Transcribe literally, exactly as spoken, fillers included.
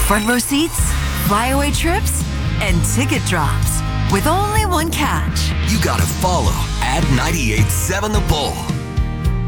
Front row seats, flyaway trips, and ticket drops. With only one catch. You gotta follow at ninety-eight point seven The Bull.